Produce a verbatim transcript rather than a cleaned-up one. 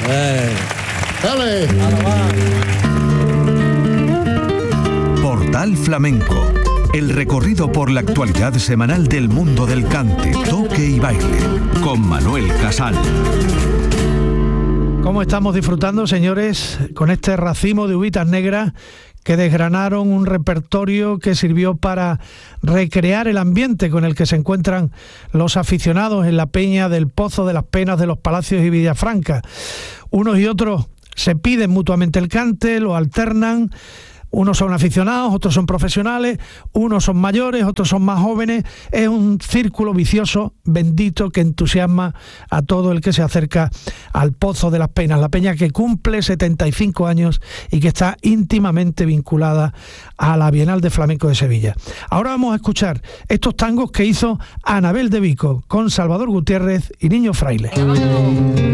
Eh. ¡Dale! Portal Flamenco. El recorrido por la actualidad semanal del mundo del cante, toque y baile. Con Manuel Casal. ¿Cómo estamos disfrutando, señores, con este racimo de uvitas negras que desgranaron un repertorio que sirvió para recrear el ambiente con el que se encuentran los aficionados en la peña del Pozo de las Penas de los Palacios y Villafranca? Unos y otros se piden mutuamente el cante, lo alternan. Unos son aficionados, otros son profesionales, unos son mayores, otros son más jóvenes. Es un círculo vicioso, bendito, que entusiasma a todo el que se acerca al Pozo de las Penas, la peña que cumple setenta y cinco años y que está íntimamente vinculada a la Bienal de Flamenco de Sevilla. Ahora vamos a escuchar estos tangos que hizo Anabel de Vico con Salvador Gutiérrez y Niño Fraile.